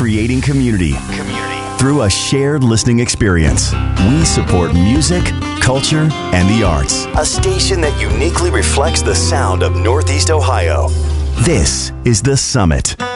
creating community through a shared listening experience. We support music, culture, and the arts. A station that uniquely reflects the sound of Northeast Ohio. This is The Summit.